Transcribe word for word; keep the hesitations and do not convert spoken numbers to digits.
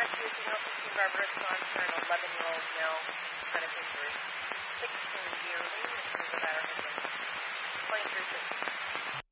using Open Team Driver response for an eleven-year-old male, kind of injury. sixteen yearly, which is an